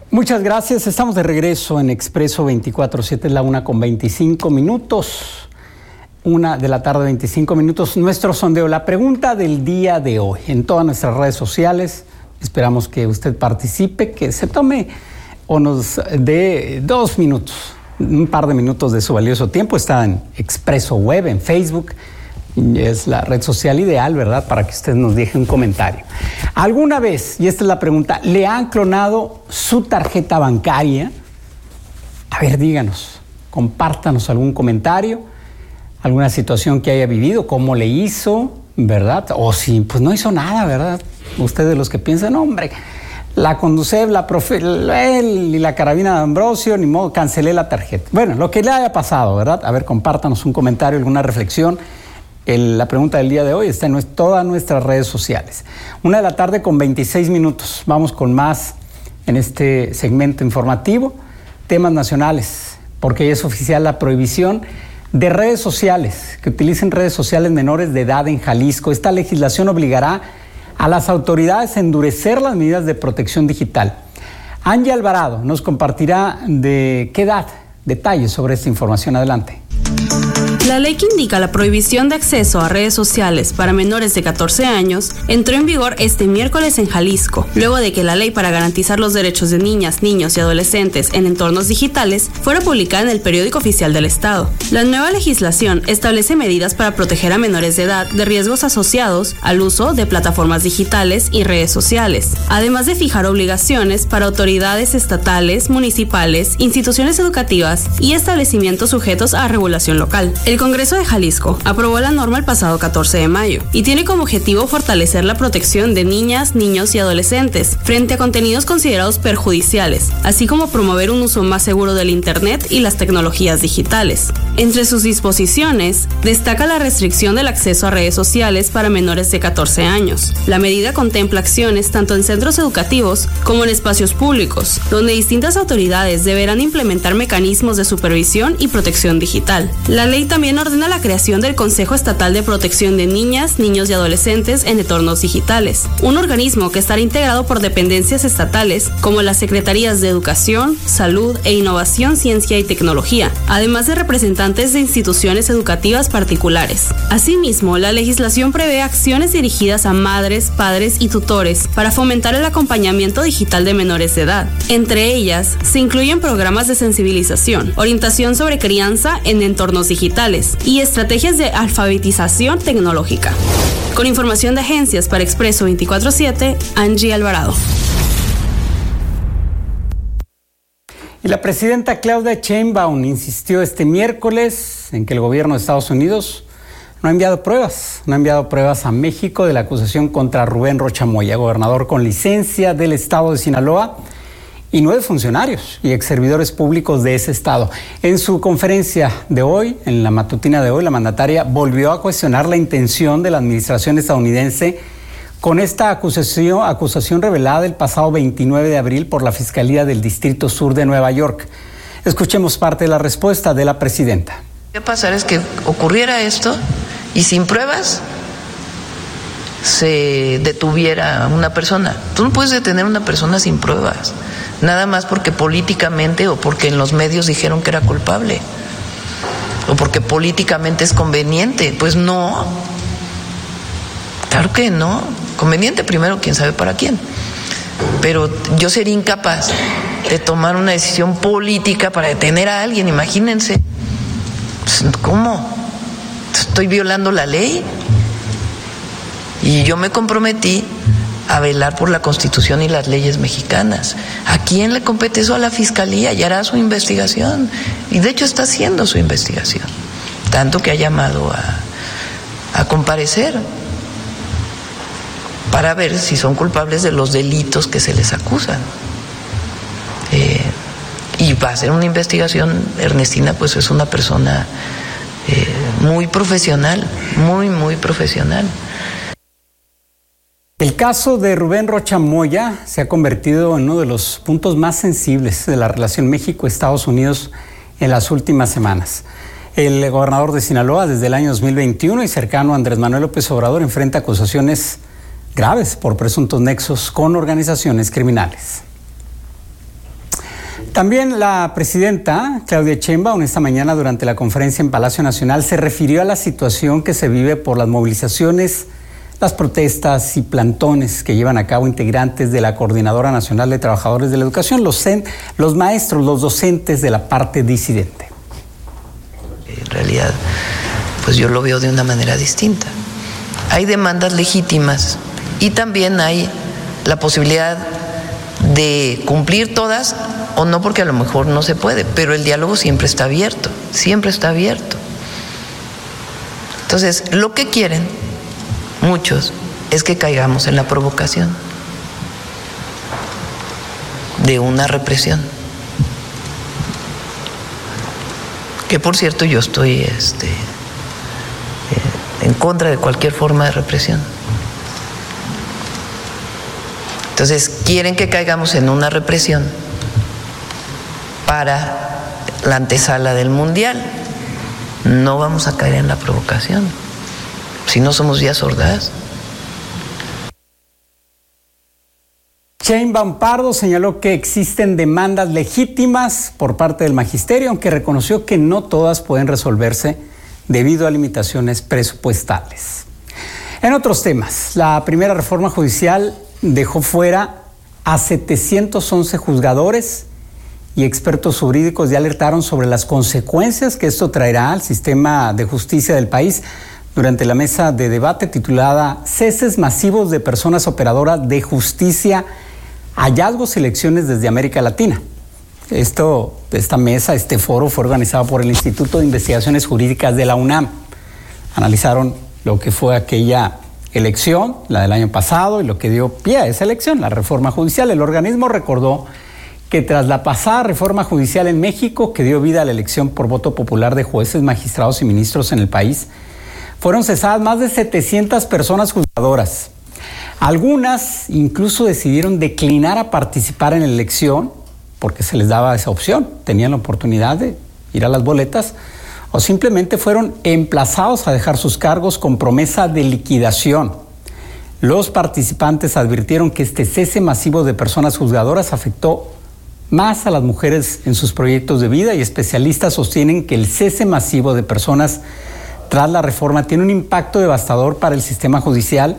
Muchas gracias. Estamos de regreso en Expreso 24/7, es la 1:25. 1:25 nuestro sondeo. La pregunta del día de hoy en todas nuestras redes sociales. Esperamos que usted participe, que se tome o nos dé 2 minutos, un par de minutos de su valioso tiempo. Está en Expreso Web, en Facebook. Es la red social ideal, ¿verdad?, para que usted nos deje un comentario. ¿Alguna vez, y esta es la pregunta, le han clonado su tarjeta bancaria? A ver, díganos, compártanos algún comentario, alguna situación que haya vivido, cómo le hizo, ¿verdad? O si pues no hizo nada, ¿verdad? Ustedes los que piensan, hombre, la Conducef, la profe, él y la carabina de Ambrosio, ni modo, cancelé la tarjeta. Bueno, lo que le haya pasado, ¿verdad? A ver, compártanos un comentario, alguna reflexión. La pregunta del día de hoy está en todas nuestras redes sociales. 1:26. Vamos con más en este segmento informativo. Temas nacionales, porque ya es oficial la prohibición de redes sociales, que utilicen redes sociales menores de edad en Jalisco. Esta legislación obligará a las autoridades a endurecer las medidas de protección digital. Angie Alvarado nos compartirá de qué edad, detalles sobre esta información. Adelante. La ley que indica la prohibición de acceso a redes sociales para menores de 14 años entró en vigor este miércoles en Jalisco, luego de que la ley para garantizar los derechos de niñas, niños y adolescentes en entornos digitales fuera publicada en el Periódico Oficial del Estado. La nueva legislación establece medidas para proteger a menores de edad de riesgos asociados al uso de plataformas digitales y redes sociales, además de fijar obligaciones para autoridades estatales, municipales, instituciones educativas y establecimientos sujetos a regulación local. El Congreso de Jalisco aprobó la norma el pasado 14 de mayo y tiene como objetivo fortalecer la protección de niñas, niños y adolescentes frente a contenidos considerados perjudiciales, así como promover un uso más seguro del Internet y las tecnologías digitales. Entre sus disposiciones, destaca la restricción del acceso a redes sociales para menores de 14 años. La medida contempla acciones tanto en centros educativos como en espacios públicos, donde distintas autoridades deberán implementar mecanismos de supervisión y protección digital. La ley también ordena la creación del Consejo Estatal de Protección de Niñas, Niños y Adolescentes en entornos digitales, un organismo que estará integrado por dependencias estatales como las Secretarías de Educación, Salud e Innovación, Ciencia y Tecnología, además de representantes de instituciones educativas particulares. Asimismo, la legislación prevé acciones dirigidas a madres, padres y tutores para fomentar el acompañamiento digital de menores de edad. Entre ellas, se incluyen programas de sensibilización, orientación sobre crianza en entornos digitales y estrategias de alfabetización tecnológica. Con información de agencias para Expreso 24/7, Angie Alvarado. Y la presidenta Claudia Sheinbaum insistió este miércoles en que el gobierno de Estados Unidos no ha enviado pruebas a México de la acusación contra Rubén Rocha Moya, gobernador con licencia del estado de Sinaloa, y 9 funcionarios y exservidores públicos de ese estado. En su conferencia de hoy, en la matutina de hoy, la mandataria volvió a cuestionar la intención de la administración estadounidense con esta acusación revelada el pasado 29 de abril por la Fiscalía del Distrito Sur de Nueva York. Escuchemos parte de la respuesta de la presidenta. ¿Qué pasará es que ocurriera esto y sin pruebas se detuviera a una persona? Tú no puedes detener a una persona sin pruebas, nada más porque políticamente o porque en los medios dijeron que era culpable o porque políticamente es conveniente. Pues no, claro que no. Conveniente primero, quién sabe para quién, pero yo sería incapaz de tomar una decisión política para detener a alguien. Imagínense, ¿cómo? ¿Estoy violando la ley? Y yo me comprometí a velar por la Constitución y las leyes mexicanas. ¿A quién le compete eso? A la Fiscalía, y hará su investigación. Y de hecho está haciendo su investigación, tanto que ha llamado a comparecer para ver si son culpables de los delitos que se les acusan. Y va a ser una investigación. Ernestina pues es una persona muy profesional, muy profesional. El caso de Rubén Rocha Moya se ha convertido en uno de los puntos más sensibles de la relación México-Estados Unidos en las últimas semanas. El gobernador de Sinaloa desde el año 2021 y cercano a Andrés Manuel López Obrador enfrenta acusaciones graves por presuntos nexos con organizaciones criminales. También la presidenta Claudia Sheinbaum esta mañana durante la conferencia en Palacio Nacional se refirió a la situación que se vive por las movilizaciones, las protestas y plantones que llevan a cabo integrantes de la Coordinadora Nacional de Trabajadores de la Educación, los maestros, los docentes de la parte disidente. En realidad, pues yo lo veo de una manera distinta. Hay demandas legítimas y también hay la posibilidad de cumplir todas o no, porque a lo mejor no se puede, pero el diálogo siempre está abierto, siempre está abierto. Entonces, lo que quieren muchos es que caigamos en la provocación de una represión. Que por cierto yo estoy en contra de cualquier forma de represión. Entonces quieren que caigamos en una represión para la antesala del Mundial. No vamos a caer en la provocación, si no somos ya sordas. Sheinbaum Pardo señaló que existen demandas legítimas por parte del magisterio, aunque reconoció que no todas pueden resolverse debido a limitaciones presupuestales. En otros temas, la primera reforma judicial dejó fuera a 711 juzgadores y expertos jurídicos ya alertaron sobre las consecuencias que esto traerá al sistema de justicia del país durante la mesa de debate titulada Ceses masivos de personas operadoras de justicia, hallazgos y lecciones desde América Latina. Este foro fue organizado por el Instituto de Investigaciones Jurídicas de la UNAM. Analizaron lo que fue aquella elección, la del año pasado, y lo que dio pie a esa elección, la reforma judicial. El organismo recordó que tras la pasada reforma judicial en México, que dio vida a la elección por voto popular de jueces, magistrados y ministros en el país, fueron cesadas más de 700 personas juzgadoras. Algunas incluso decidieron declinar a participar en la elección porque se les daba esa opción, tenían la oportunidad de ir a las boletas, o simplemente fueron emplazados a dejar sus cargos con promesa de liquidación. Los participantes advirtieron que este cese masivo de personas juzgadoras afectó más a las mujeres en sus proyectos de vida, y especialistas sostienen que el cese masivo de personas tras la reforma tiene un impacto devastador para el sistema judicial,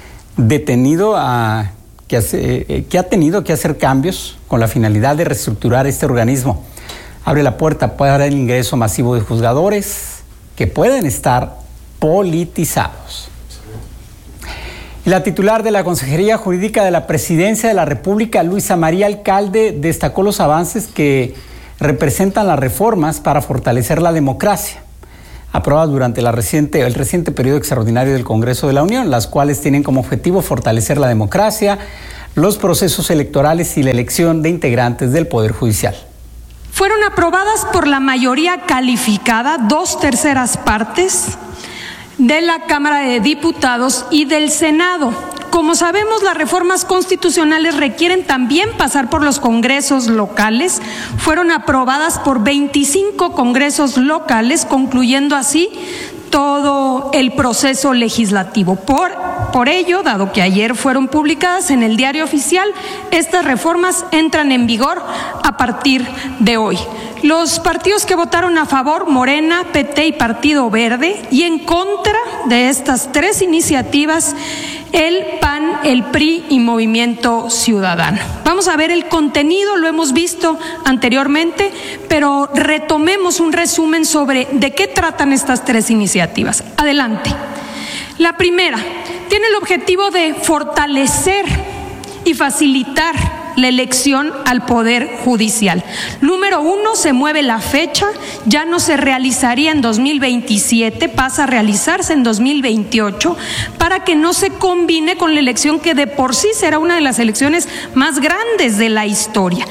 que ha tenido que hacer cambios con la finalidad de reestructurar este organismo. Abre la puerta para el ingreso masivo de juzgadores que pueden estar politizados. Y la titular de la Consejería Jurídica de la Presidencia de la República, Luisa María Alcalde, destacó los avances que representan las reformas para fortalecer la democracia, aprobadas durante el reciente periodo extraordinario del Congreso de la Unión, las cuales tienen como objetivo fortalecer la democracia, los procesos electorales y la elección de integrantes del Poder Judicial. Fueron aprobadas por la mayoría calificada, 2/3 partes, de la Cámara de Diputados y del Senado. Como sabemos, las reformas constitucionales requieren también pasar por los congresos locales. Fueron aprobadas por 25 congresos locales, concluyendo así todo el proceso legislativo. Por ello, dado que ayer fueron publicadas en el Diario Oficial, estas reformas entran en vigor a partir de hoy. Los partidos que votaron a favor, Morena, PT y Partido Verde, y en contra de estas tres iniciativas, el PAN, el PRI y Movimiento Ciudadano. Vamos a ver el contenido, lo hemos visto anteriormente, pero retomemos un resumen sobre de qué tratan estas tres iniciativas. Adelante. La primera tiene el objetivo de fortalecer y facilitar la elección al Poder Judicial. Número 1, se mueve la fecha, ya no se realizaría en 2027, pasa a realizarse en 2028, para que no se combine con la elección que de por sí será una de las elecciones más grandes de la historia.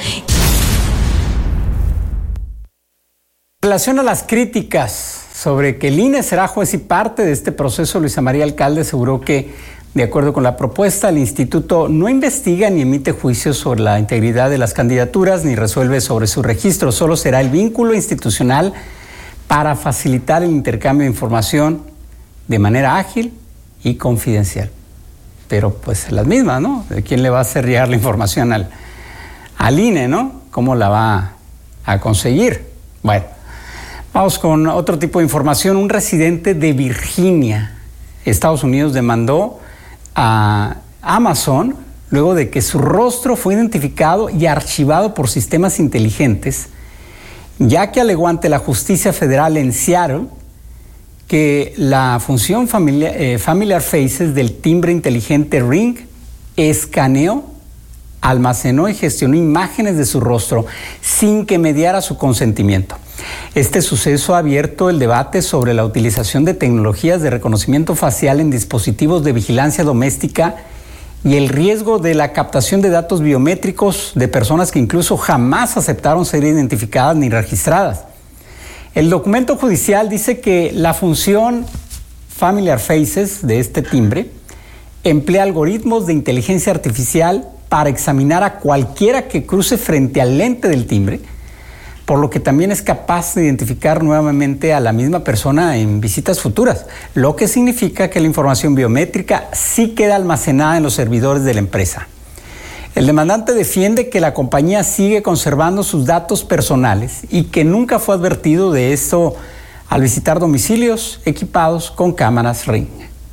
En relación a las críticas sobre que el INE será juez y parte de este proceso, Luisa María Alcalde aseguró que, de acuerdo con la propuesta, el instituto no investiga ni emite juicios sobre la integridad de las candidaturas ni resuelve sobre su registro. Solo será el vínculo institucional para facilitar el intercambio de información de manera ágil y confidencial. Pero pues las mismas, ¿no? ¿De quién le va a hacer llegar la información al INE, ¿no? cómo la va a conseguir. Bueno, vamos con otro tipo de información. Un residente de Virginia, Estados Unidos, demandó a Amazon luego de que su rostro fue identificado y archivado por sistemas inteligentes, ya que alegó ante la justicia federal en Seattle que la función Familiar Faces del timbre inteligente Ring escaneó, almacenó y gestionó imágenes de su rostro sin que mediara su consentimiento. Este suceso ha abierto el debate sobre la utilización de tecnologías de reconocimiento facial en dispositivos de vigilancia doméstica y el riesgo de la captación de datos biométricos de personas que incluso jamás aceptaron ser identificadas ni registradas. El documento judicial dice que la función Familiar Faces de este timbre emplea algoritmos de inteligencia artificial para examinar a cualquiera que cruce frente al lente del timbre, por lo que también es capaz de identificar nuevamente a la misma persona en visitas futuras, lo que significa que la información biométrica sí queda almacenada en los servidores de la empresa. El demandante defiende que la compañía sigue conservando sus datos personales y que nunca fue advertido de esto al visitar domicilios equipados con cámaras Ring.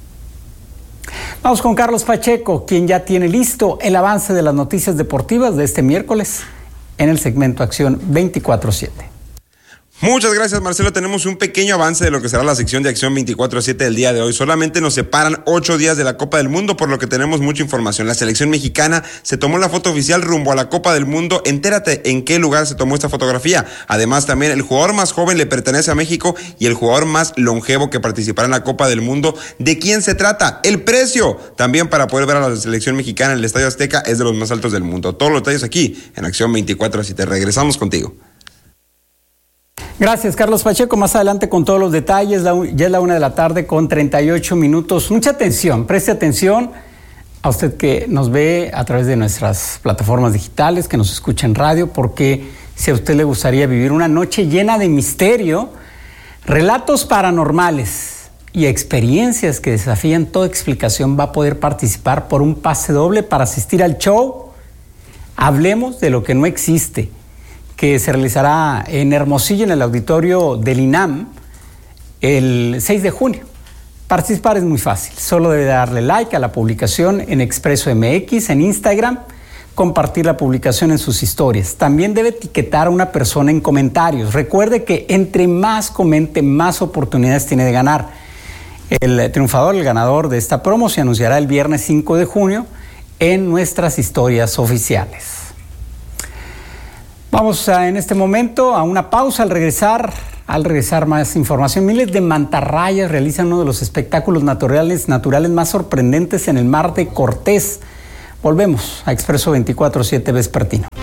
Vamos con Carlos Pacheco, quien ya tiene listo el avance de las noticias deportivas de este miércoles en el segmento Acción 24/7. Muchas gracias, Marcelo. Tenemos un pequeño avance de lo que será la sección de Acción 24/7 del día de hoy. Solamente nos separan 8 días de la Copa del Mundo, por lo que tenemos mucha información. La selección mexicana se tomó la foto oficial rumbo a la Copa del Mundo. Entérate en qué lugar se tomó esta fotografía. Además, también el jugador más joven le pertenece a México y el jugador más longevo que participará en la Copa del Mundo. ¿De quién se trata? El precio también para poder ver a la selección mexicana en el Estadio Azteca es de los más altos del mundo. Todos los detalles aquí en Acción 24/7. Regresamos contigo. Gracias, Carlos Pacheco. Más adelante con todos los detalles. Ya es la 1:38 p.m. Mucha atención, preste atención a usted que nos ve a través de nuestras plataformas digitales, que nos escucha en radio, porque si a usted le gustaría vivir una noche llena de misterio, relatos paranormales y experiencias que desafían toda explicación, va a poder participar por un pase doble para asistir al show Hablemos de lo que no existe, que se realizará en Hermosillo, en el auditorio del INAM, el 6 de junio. Participar es muy fácil, solo debe darle like a la publicación en Expreso MX, en Instagram, compartir la publicación en sus historias. También debe etiquetar a una persona en comentarios. Recuerde que entre más comente, más oportunidades tiene de ganar. El triunfador, el ganador de esta promo, se anunciará el viernes 5 de junio en nuestras historias oficiales. Vamos en este momento a una pausa. Al regresar más información. Miles de mantarrayas realizan uno de los espectáculos naturales más sorprendentes en el Mar de Cortés. Volvemos a Expreso 24/7 Vespertino.